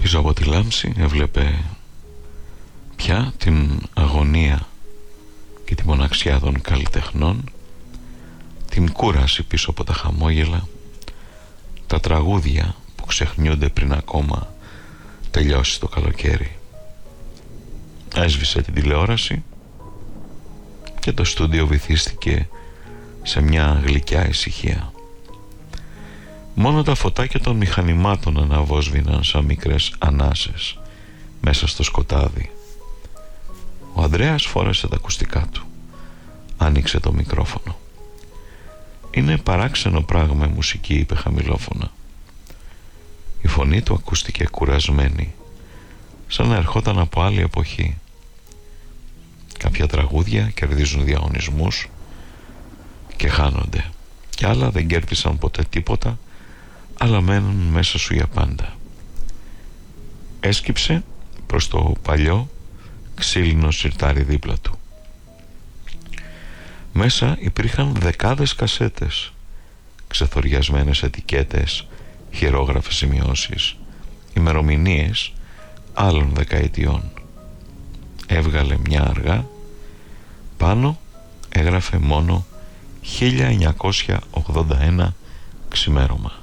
Πίσω από τη λάμψη έβλεπε πια την αγωνία και τη μοναξιά των καλλιτεχνών, την κούραση πίσω από τα χαμόγελα, τα τραγούδια που ξεχνιούνται πριν ακόμα τελειώσει το καλοκαίρι. Έσβησε την τηλεόραση και το στούντιο βυθίστηκε σε μια γλυκιά ησυχία. Μόνο τα φωτάκια των μηχανημάτων αναβόσβηναν σαν μικρές ανάσες μέσα στο σκοτάδι. Ο Ανδρέας φόρεσε τα ακουστικά του. Άνοιξε το μικρόφωνο. «Είναι παράξενο πράγμα η μουσική», είπε χαμηλόφωνα. Η φωνή του ακούστηκε κουρασμένη, σαν να ερχόταν από άλλη εποχή. Κάποια τραγούδια κερδίζουν διαγωνισμούς και χάνονται, και άλλα δεν κέρδισαν ποτέ τίποτα, αλλά μένουν μέσα σου για πάντα. Έσκυψε προς το παλιό ξύλινο σιρτάρι δίπλα του. Μέσα υπήρχαν δεκάδες κασέτες, ξεθοριασμένες ετικέτες, χειρόγραφες σημειώσεις, ημερομηνίες άλλων δεκαετιών. Έβγαλε μια αργά, πάνω έγραφε μόνο 1981 ξημέρωμα.